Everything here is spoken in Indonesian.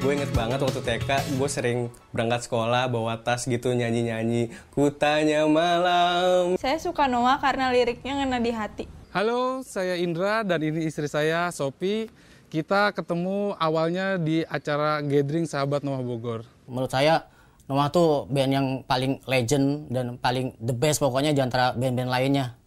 Gue inget banget waktu TK, gue sering berangkat sekolah bawa tas gitu nyanyi-nyanyi. Kutanya malam. Saya suka Noah karena liriknya ngena di hati. Halo, saya Indra dan ini istri saya, Sophie. Kita ketemu awalnya di acara Gathering Sahabat Noah Bogor. Menurut saya, Noah tuh band yang paling legend dan paling the best pokoknya di antara band-band lainnya.